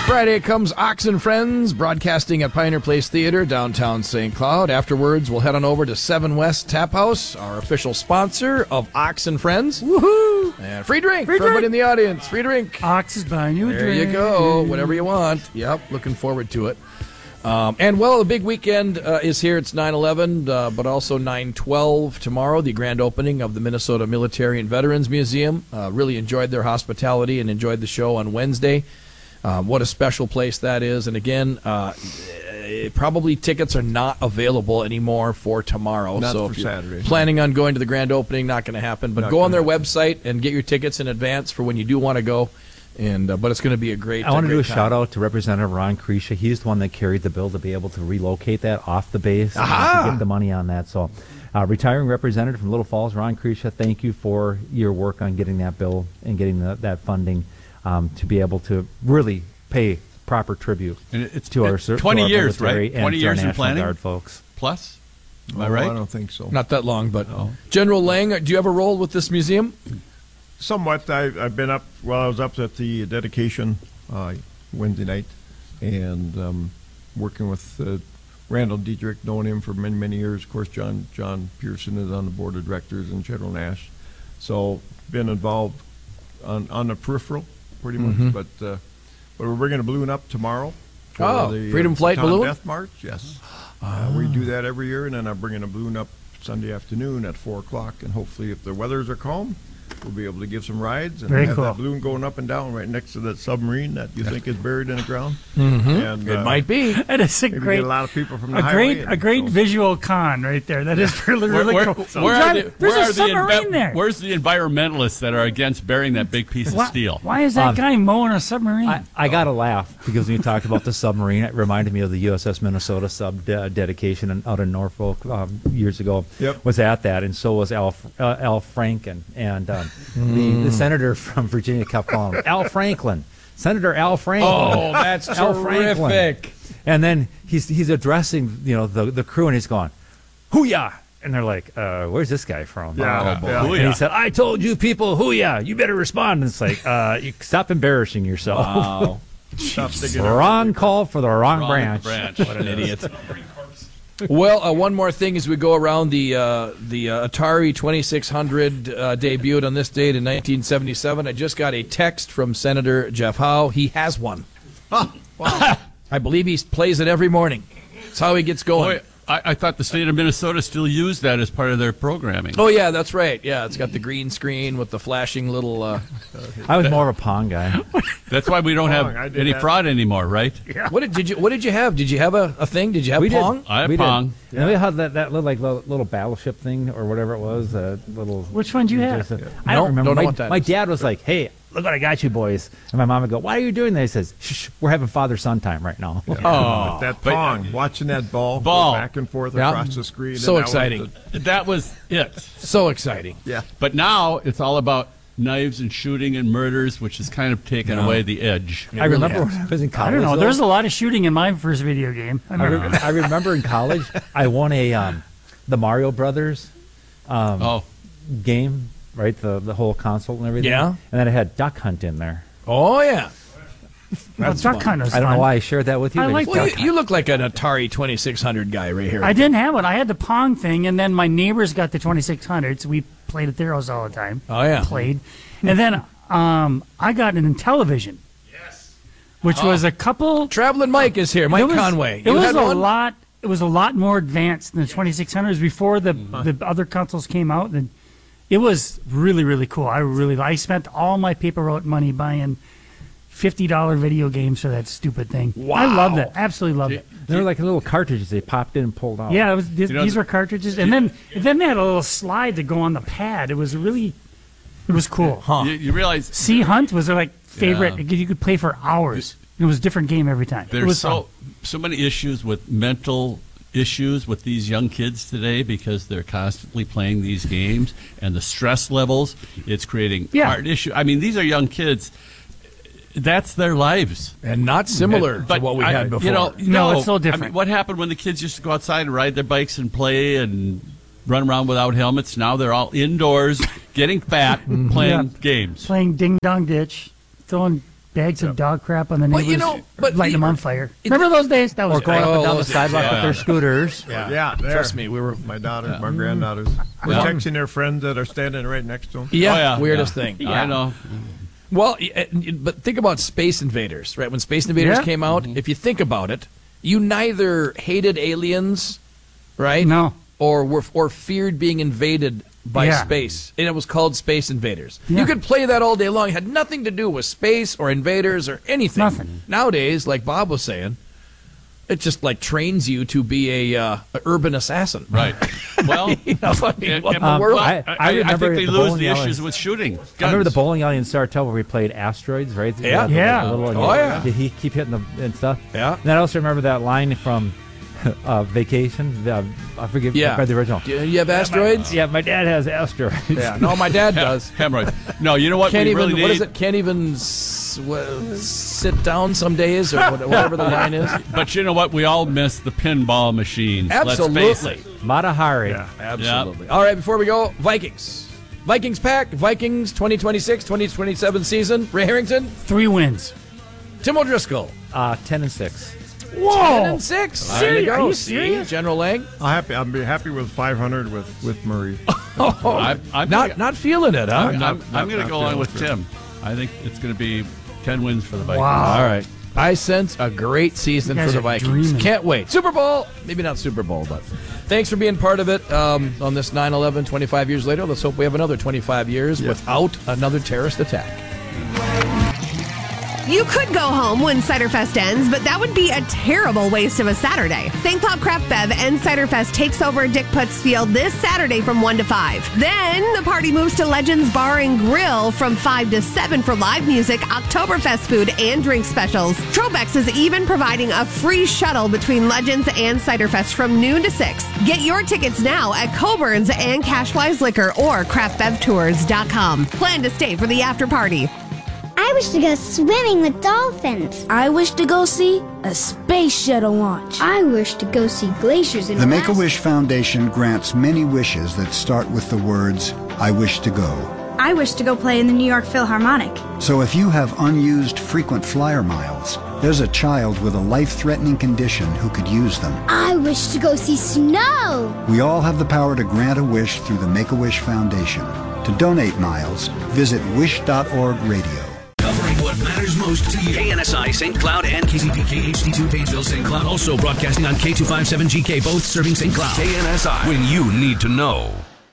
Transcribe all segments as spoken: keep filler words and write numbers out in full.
Friday comes Ox and Friends, broadcasting at Pioneer Place Theater, downtown Saint Cloud. Afterwards, we'll head on over to Seven West Tap House, our official sponsor of Ox and Friends. Woohoo! And free drink Free for everybody drink. in the audience. Free drink. Ox is buying you a There drink. you go. Whatever you want. Yep, looking forward to it. Um, and, well, the big weekend uh, is here. It's nine eleven, uh, but also nine twelve tomorrow, the grand opening of the Minnesota Military and Veterans Museum. Uh, really enjoyed their hospitality and enjoyed the show on Wednesday. Uh, what a special place that is. And, again, uh, probably tickets are not available anymore for tomorrow. Not so for if you're Saturday. planning on going to the grand opening, not going to happen. But Not go on their gonna website and get your tickets in advance for when you do want to go. And uh, but it's going to be a great. I want to great do a time. shout out to Representative Ron Krisha. He's the one that carried the bill to be able to relocate that off the base and Aha! to get the money on that. So, uh, retiring representative from Little Falls, Ron Krisha, thank you for your work on getting that bill and getting the, that funding um, to be able to really pay proper tribute And it's to our it's ser- to twenty our years, military right? and twenty to our years in National planning Guard folks. plus. Am I Oh, right? I don't think so. Not that long, but Oh. General Lang, do you have a role with this museum? Somewhat. I, I've been up, well, I was up at the dedication uh, Wednesday night and um, working with uh, Randall Diedrich, known him for many, many years. Of course, John John Pearson is on the board of directors and General Nash. So, been involved on, on the peripheral, pretty much. Mhm. But uh, but we're bringing a balloon up tomorrow. For Oh, the, Freedom uh, Flight Baton balloon? Death March, yes. Uh, we do that every year, and then I'm bringing a balloon up Sunday afternoon at four o'clock, and hopefully, if the weathers are calm, we'll be able to give some rides and Very have cool. that balloon going up and down right next to that submarine that you think is buried in the ground. Mm-hmm. And It uh, might be. That is a maybe great, get a lot of people from the a highway. great, and a great so- visual con right there. That is really, really Where, cool. where are Drive- the, There's where a are the submarine envi- there. Where's the environmentalists that are against burying that big piece why, of steel? why is that Um, guy mowing a submarine? I, I got to laugh because when you talked about the submarine, it reminded me of the U S S Minnesota sub de- dedication in, out in Norfolk um, years ago. Yep. Was at that, and so was Al uh, Al Franken, and um, the, the senator from Virginia kept calling him Al Franklin, Senator Al Franklin. Oh, that's Al Franklin. terrific. And then he's he's addressing you know the the crew, and he's going, "Hoo-yah!" And they're like, uh, "Where's this guy from?" Yeah, Oh, boy. yeah. And he said, "I told you people, hoo-yah! You better respond." And it's like, uh, you stop embarrassing yourself. Wow. Stop sticking out. Wrong call for the wrong, Wrong branch. branch. What an idiot. Well, uh, one more thing as we go around the uh, the uh, Atari twenty-six hundred uh, debuted on this date in nineteen seventy-seven. I just got a text from Senator Jeff Howe. He has one. I believe he plays it every morning. That's how he gets going. Boy, I, I thought the state of Minnesota still used that as part of their programming. Oh, yeah, that's right. Yeah, it's got the green screen with the flashing little... Uh, I was more of a Pong guy. That's why we don't Pong, I have did any that. fraud anymore, right? what did, did you What did you have? Did you have a, a thing? Did you have We did. Pong? I have We did. Pong. You know, we had that, that little like little, little battleship thing or whatever it was. Uh, little. Which one do you have? I No, don't remember. don't know my, what that my is. dad was like, "Hey, look what I got you, boys." And my mom would go, "Why are you doing that?" He says, "Shh, shh, we're having father-son time right now." But Oh, that but- pong, watching that ball, Ball. go back and forth Yeah. across the screen. So and that was exciting. the- That was it. so exciting. yeah. But now it's all about knives and shooting and murders, which has kind of taken Yeah. away the edge. I remember when I was in college. I don't know. though, There's a lot of shooting in my first video game. I I, don't re- know. I remember in college, I won a um, the Mario Brothers um, Oh, game, right? The the whole console and everything. Yeah. And then it had Duck Hunt in there. Oh, yeah. Well, That's Duck fun. Hunt was I don't fun. know why I shared that with you. I but like it's Well, Duck you, you look like an Atari twenty-six hundred guy right here. I didn't have one. I had the Pong thing, and then my neighbors got the twenty-six hundred, so we played at their house all the time. Oh, yeah. Played. And then um, I got an Intellivision. Yes. Which was a couple... Traveling Mike is here. Mike it was, Conway. It You was had a one? lot... It was a lot more advanced than the twenty-six hundred. It was before the, the other consoles came out. And it was really, really cool. I really... I spent all my paper route money buying fifty dollar video games for that stupid thing. I Wow. loved it. Absolutely loved it. They were like little cartridges they popped in and pulled out. Yeah, it was, th- You know, these the- were cartridges, and then and then they had a little slide to go on the pad. It was really, it was cool. Huh. you, you realize Sea Hunt was their like favorite. Yeah. You could play for hours. It was a different game every time. It there's was so fun. so many issues with mental issues with these young kids today because they're constantly playing these games and the stress levels. It's creating Yeah. heart issue. I mean, these are young kids. That's their lives. And not similar But to what we I- had before. You know, No, it's so I different. mean, what happened when the kids used to go outside and ride their bikes and play and run around without helmets? Now they're all indoors, getting fat, playing Yeah. games. Playing Ding Dong Ditch, throwing bags of dog crap on the But, neighbors, you know, but lighting the- them on fire. it- Remember those days? That was Or going Oh, up and down the those- sidewalk yeah. with their scooters. Yeah, Yeah, there. Trust me, we were. My daughters, my granddaughters. We're Yeah. texting their friends that are standing right next to them. Yeah, Oh, yeah, weirdest yeah. thing. I know. Well, y- uh, y- but think about Space Invaders, right? When Space Invaders Yeah. came out, if you think about it, you neither hated aliens, right? No. Or were or feared being invaded by Yeah. space, and it was called Space Invaders. Yeah. You could play that all day long. It had nothing to do with space or invaders or anything. Nothing. Nowadays, like Bob was saying, it just like trains you to be a, uh, a urban assassin. Right. Well, You know, I mean, and- what in the and- world? well, I- I, I I remember think they the lose bowling the alley. issues with shooting. Guns. I remember the bowling alley in Sartell where we played Asteroids, right? Yeah. The- the Yeah. little- Oh, yeah. Did he keep hitting them and stuff? Yeah. And I also remember that line from uh, Vacation. Uh, I forget. Yeah. I read the original. Do you have asteroids? Yeah, my dad has asteroids. Yeah. No, my dad does. Hemorrhoids. No, you know what? Can't we even. really need, What is it? Can't even s- wha- sit down some days, or what- whatever the line is. But you know what? We all miss the pinball machines. Let's Absolutely. face it. Matahari. Yeah. Absolutely. All right, before we go, Vikings. Vikings pack, Vikings twenty twenty-six twenty twenty-seven season. Ray Harrington, Three wins. Tim O'Driscoll. Uh, ten and six. Whoa. ten and six. There you Serious? go. Are you See, serious? General Lang. I'll happy. I'll be happy with five hundred with with Murray. Oh, I'm, I'm not gonna, not feeling it, huh? I'm, not- I'm, not- I'm going to not go along feeling with good. Tim. I think it's going to be ten wins for the Vikings. Wow. All right. I sense a great season You for guys the are Vikings. dreaming. Can't wait. Super Bowl. Maybe not Super Bowl, but thanks for being part of it um, on this nine eleven, twenty-five years later. Let's hope we have another twenty-five years without another terrorist attack. You could go home when Ciderfest ends, but that would be a terrible waste of a Saturday. Saint Cloud Craft Bev and Ciderfest takes over Dick Putz Field this Saturday from one to five. Then the party moves to Legends Bar and Grill from five to seven for live music, Oktoberfest food, and drink specials. Trobex is even providing a free shuttle between Legends and Ciderfest from noon to six. Get your tickets now at Coburn's and Cashwise Liquor or craft bev tours dot com. Plan to stay for the after party. I wish to go swimming with dolphins. I wish to go see a space shuttle launch. I wish to go see glaciers in The Alaska. Make-A-Wish Foundation grants many wishes that start with the words, I wish to go. I wish to go play in the New York Philharmonic. So if you have unused frequent flyer miles, there's a child with a life-threatening condition who could use them. I wish to go see snow. We all have the power to grant a wish through the Make-A-Wish Foundation. To donate miles, visit wish dot org radio. Covering what matters most to you. K N S I, Saint Cloud, and K C P K H D two, Painesville, Saint Cloud. Also broadcasting on K two fifty-seven G K, both serving Saint Cloud. K N S I, when you need to know.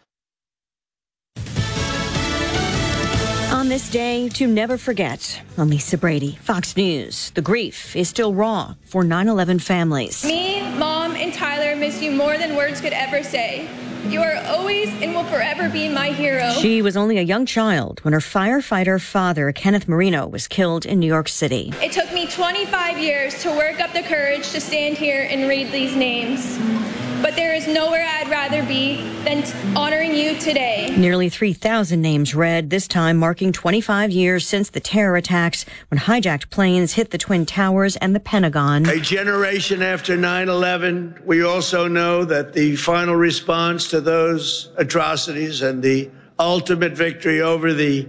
On this day to never forget, I'm Lisa Brady, Fox News. The grief is still raw for nine eleven families. Me, Mom, and Tyler miss you more than words could ever say. You are always and will forever be my hero. She was only a young child when her firefighter father, Kenneth Marino, was killed in New York City. It took me twenty-five years to work up the courage to stand here and read these names. But there is nowhere I'd rather be than t- honoring you today. Nearly three thousand names read, this time marking twenty-five years since the terror attacks when hijacked planes hit the Twin Towers and the Pentagon. A generation after nine eleven, we also know that the final response to those atrocities and the ultimate victory over the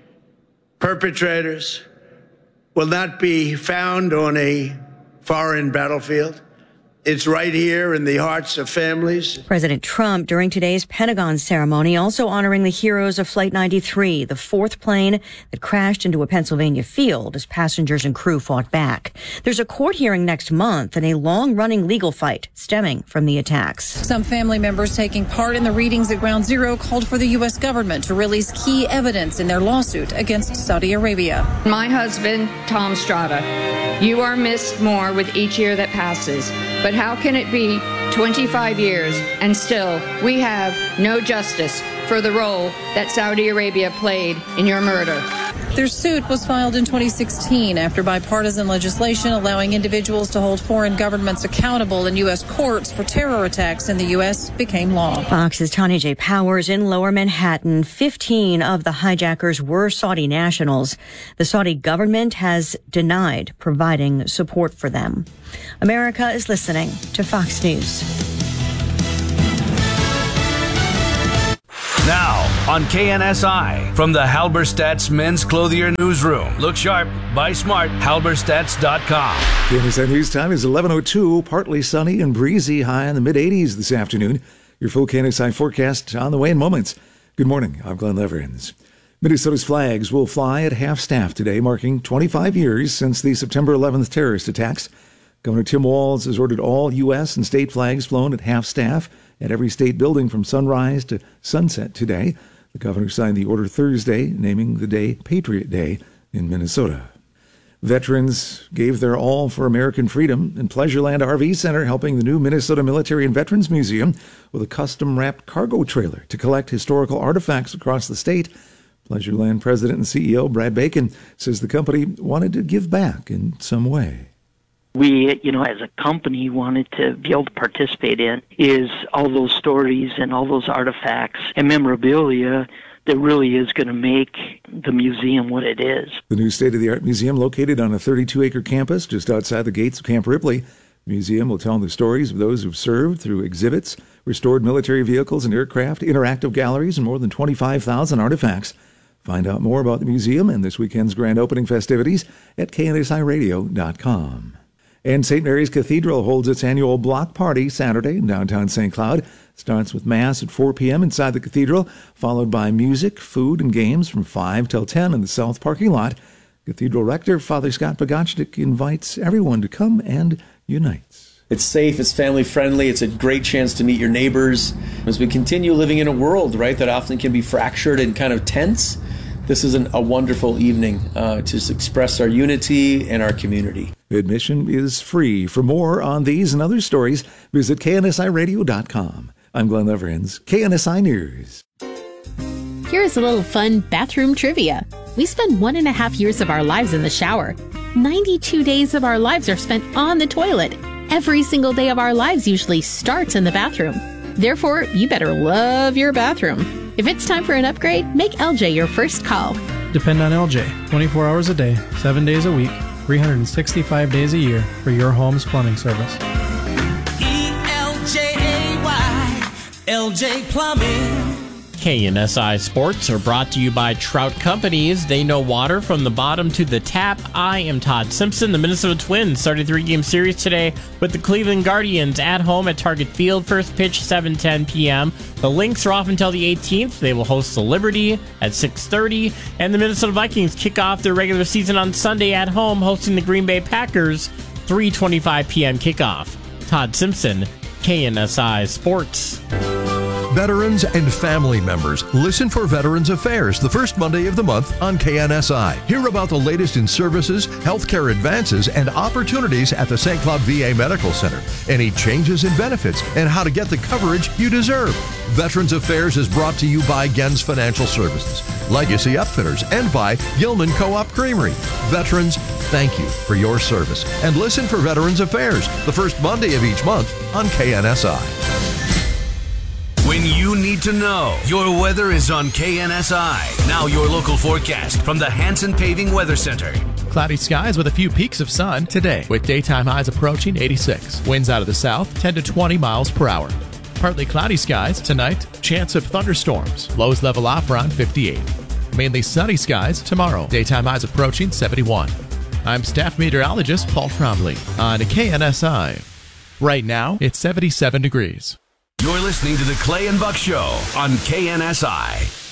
perpetrators will not be found on a foreign battlefield. It's right here in the hearts of families. President Trump, during today's Pentagon ceremony, also honoring the heroes of Flight ninety-three, the fourth plane that crashed into a Pennsylvania field as passengers and crew fought back. There's a court hearing next month and a long-running legal fight stemming from the attacks. Some family members taking part in the readings at Ground Zero called for the U S government to release key evidence in their lawsuit against Saudi Arabia. My husband, Tom Strada, you are missed more with each year that passes. But how can it be twenty-five years and still we have no justice for the role that Saudi Arabia played in your murder? Their suit was filed in twenty sixteen after bipartisan legislation allowing individuals to hold foreign governments accountable in U S courts for terror attacks in the U S became law. Fox's Tanya J. Powers in Lower Manhattan. fifteen of the hijackers were Saudi nationals. The Saudi government has denied providing support for them. America is listening to Fox News. Now, on K N S I. From the Halberstadt's Men's Clothier Newsroom. Look sharp, buy smart, halberstadts dot com. K N S I News time is eleven oh two, partly sunny and breezy, high in the mid-eighties this afternoon. Your full K N S I forecast on the way in moments. Good morning, I'm Glenn Leverins. Minnesota's flags will fly at half-staff today, marking twenty-five years since the September eleventh terrorist attacks. Governor Tim Walz has ordered all U S and state flags flown at half-staff at every state building from sunrise to sunset today. The governor signed the order Thursday, naming the day Patriot Day in Minnesota. Veterans gave their all for American freedom, and Pleasureland R V Center helping the new Minnesota Military and Veterans Museum with a custom-wrapped cargo trailer to collect historical artifacts across the state. Pleasureland President and C E O Brad Bacon says the company wanted to give back in some way. We, you know, as a company wanted to be able to participate in is all those stories and all those artifacts and memorabilia that really is going to make the museum what it is. The new state-of-the-art museum located on a thirty-two acre campus just outside the gates of Camp Ripley. The museum will tell the stories of those who've served through exhibits, restored military vehicles and aircraft, interactive galleries, and more than twenty-five thousand artifacts. Find out more about the museum and this weekend's grand opening festivities at K N S I radio dot com. And Saint Mary's Cathedral holds its annual block party Saturday in downtown Saint Cloud. It starts with Mass at four p.m. inside the cathedral, followed by music, food, and games from five till ten in the south parking lot. Cathedral Rector Father Scott Pogachnik invites everyone to come and unite. It's safe, it's family-friendly, it's a great chance to meet your neighbors. As we continue living in a world, right, that often can be fractured and kind of tense, this is an, a wonderful evening uh, to express our unity and our community. Admission is free. For more on these and other stories, visit K N S I radio dot com. I'm Glenn Leverins, K N S I News. Here's a little fun bathroom trivia. We spend one and a half years of our lives in the shower. ninety-two days of our lives are spent on the toilet. Every single day of our lives usually starts in the bathroom. Therefore, you better love your bathroom. If it's time for an upgrade, make L J your first call. Depend on L J twenty-four hours a day, seven days a week, three hundred sixty-five days a year for your home's plumbing service. E L J A Y, L J Plumbing. K N S I Sports are brought to you by Trout Companies. They know water from the bottom to the tap. I am Todd Simpson. The Minnesota Twins started a three-game series today with the Cleveland Guardians at home at Target Field. First pitch, seven ten p.m. The Lynx are off until the eighteenth. They will host the Liberty at six thirty. And the Minnesota Vikings kick off their regular season on Sunday at home, hosting the Green Bay Packers, three twenty-five p.m. kickoff. Todd Simpson, K N S I Sports. Veterans and family members, listen for Veterans Affairs the first Monday of the month on K N S I. Hear about the latest in services, healthcare advances, and opportunities at the Saint Cloud V A Medical Center. Any changes in benefits and how to get the coverage you deserve. Veterans Affairs is brought to you by Gens Financial Services, Legacy Upfitters, and by Gilman Co-op Creamery. Veterans, thank you for your service. And listen for Veterans Affairs the first Monday of each month on K N S I. When you need to know, your weather is on K N S I. Now your local forecast from the Hanson Paving Weather Center. Cloudy skies with a few peaks of sun today, with daytime highs approaching eighty-six. Winds out of the south, ten to twenty miles per hour. Partly cloudy skies tonight, chance of thunderstorms. Lows level off around fifty-eight. Mainly sunny skies tomorrow, daytime highs approaching seventy-one. I'm staff meteorologist Paul Trombley on K N S I. Right now, it's seventy-seven degrees. You're listening to the Clay and Buck Show on K N S I.